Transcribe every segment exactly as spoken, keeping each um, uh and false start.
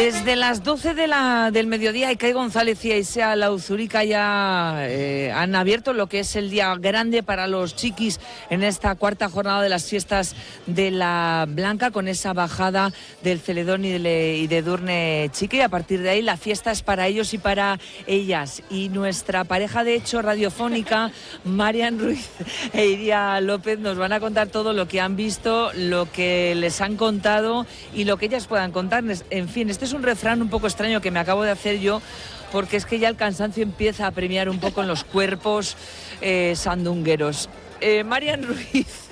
Desde las doce de la, del mediodía, Icay González y Aisea Lauzurica ya eh, han abierto lo que es el día grande para los chiquis en esta cuarta jornada de las fiestas de la Blanca, con esa bajada del Celedón y de, y de Edurne Chiqui. Y a partir de ahí la fiesta es para ellos y para ellas. Y nuestra pareja de hecho radiofónica, Marian Ruiz e Iria López, nos van a contar todo lo que han visto, lo que les han contado y lo que ellas puedan contarles. En fin, este es un refrán un poco extraño que me acabo de hacer yo, porque es que ya el cansancio empieza a premiar un poco en los cuerpos eh, sandungueros. Eh, Marian Ruiz,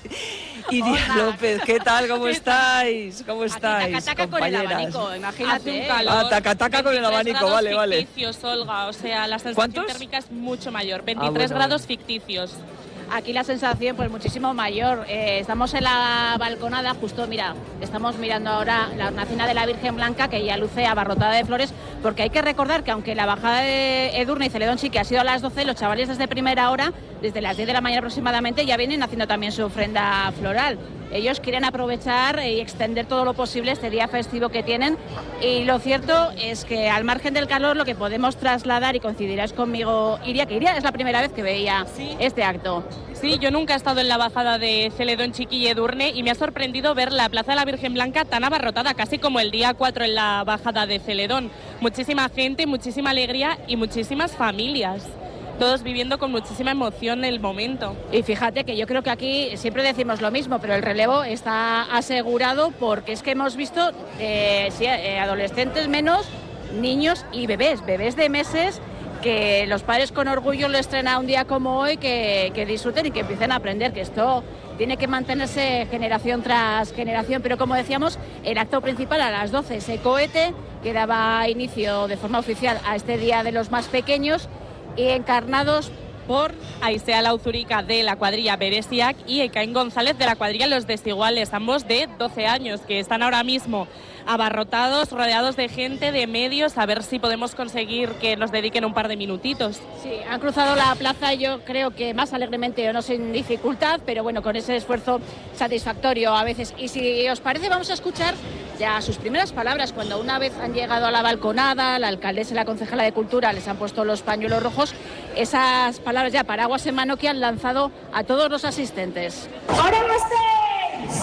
Iria López, ¿qué tal? ¿Cómo ¿Qué estáis? ¿Cómo estáis, taca, taca compañeras? Con el abanico, imagínate. Hace un calor. Ah, taca, taca con el abanico, vale, vale. Ficticios, Olga, o sea, la sensación ¿Cuántos? térmica es mucho mayor, veintitrés ah, bueno, grados bueno. ficticios. Aquí la sensación pues muchísimo mayor. Eh, estamos en la balconada, justo, mira, estamos mirando ahora la hornacina de la Virgen Blanca, que ya luce abarrotada de flores, porque hay que recordar que aunque la bajada de Edurne y Celedón Chiqui ha sido a las doce, los chavales desde primera hora, desde las diez de la mañana aproximadamente, ya vienen haciendo también su ofrenda floral. Ellos quieren aprovechar y extender todo lo posible este día festivo que tienen, y lo cierto es que al margen del calor lo que podemos trasladar, y coincidirás conmigo, Iria, que Iria es la primera vez que veía ¿Sí? este acto. Sí, yo nunca he estado en la bajada de Celedón Chiqui y Edurne y me ha sorprendido ver la Plaza de la Virgen Blanca tan abarrotada, casi como el día cuatro en la bajada de Celedón. Muchísima gente, muchísima alegría y muchísimas familias. Todos viviendo con muchísima emoción el momento. Y fíjate que yo creo que aquí siempre decimos lo mismo, pero el relevo está asegurado, porque es que hemos visto eh, sí, eh, adolescentes menos, niños y bebés, bebés de meses, que los padres con orgullo lo estrenan un día como hoy, que, que disfruten y que empiecen a aprender, que esto tiene que mantenerse generación tras generación. Pero como decíamos, el acto principal a las doce, ese cohete que daba inicio de forma oficial a este Día de los Más Pequeños, y encarnados por Aisea Lauzurica de la cuadrilla Beresiak y Ikain González de la cuadrilla Los Desiguales, ambos de doce años, que están ahora mismo abarrotados, rodeados de gente, de medios, a ver si podemos conseguir que nos dediquen un par de minutitos. Sí, han cruzado la plaza, yo creo que más alegremente o no sin dificultad, pero bueno, con ese esfuerzo satisfactorio a veces. Y si os parece, vamos a escuchar ya sus primeras palabras, cuando una vez han llegado a la balconada, la alcaldesa y la concejala de Cultura les han puesto los pañuelos rojos, esas palabras ya paraguas en mano que han lanzado a todos los asistentes. ¡Ahora estéis!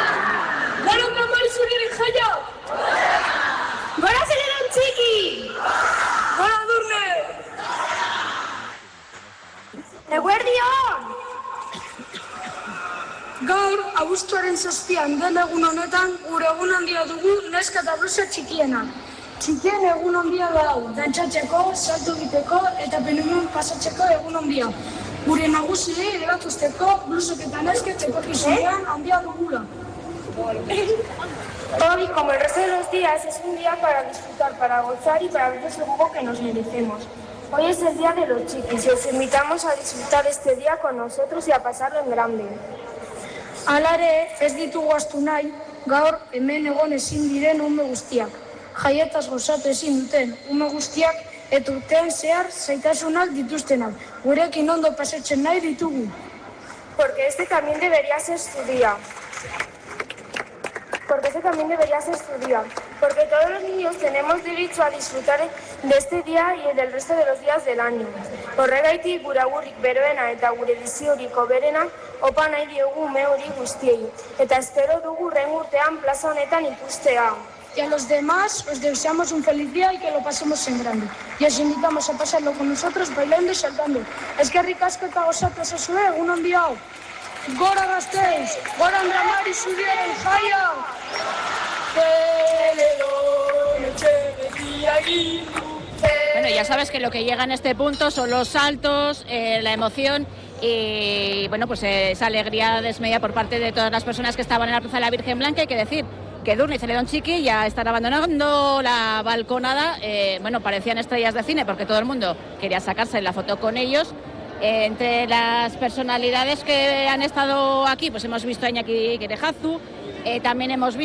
¡Gora Ramari Zuriren jaia! ¡Gora Celedón Chiqui! ¡Gora Edurne! Eguerdion! Gaur, abuztuaren zazpian den egun honetan, gure egun handia dugu neska eta blusa txikiena. Txikien egun handia da hau, dantzatzeko, salto egiteko eta penumen pasatzeko egun handia. Gure nagusiei eratuzteko, blusok eta nesketzeko kizunean handia dugula. Hoy, como el resto de los días, es un día para disfrutar, para gozar y para vernos el jugo que nos merecemos. Hoy es el día de los chiquis y os invitamos a disfrutar este día con nosotros y a pasarlo en grande. Hala ere, ez ditugu ahaztu nahi, gaur hemen egon ezin diren ume guztiak. Jaietaz gozatu ezin duten ume guztiak eta urtean zehar zaitasunak dituztenak. Gurekin ondo pasatzen nahi ditugu. Porque este también debería ser su día. Porque este también debería ser su día. Porque todos los niños tenemos derecho a disfrutar de este día y del resto de los días del año. Horregaitik gure agurrik beroena eta gure biziorik hoberena opa nahi diogu ume hori guztiei. Eta espero dugu hurrengo urtean plaza honetan ikustea. Y a los demás os deseamos un feliz día y que lo pasemos en grande. Y os invitamos a pasarlo con nosotros bailando y saltando. Eskerrik asko eta gozatu ezazue egun handi hau. Gora Gasteiz, gora Ramari Zuriren jaia! Bueno, ya sabes que lo que llega en este punto son los saltos, eh, la emoción y bueno, pues eh, esa alegría desmedida por parte de todas las personas que estaban en la Plaza de la Virgen Blanca. Hay que decir que Edurne y Celedón Chiqui ya están abandonando la balconada. Eh, bueno, parecían estrellas de cine porque todo el mundo quería sacarse la foto con ellos. Eh, entre las personalidades que han estado aquí, pues hemos visto a Iñaki Querejazu, eh, también hemos visto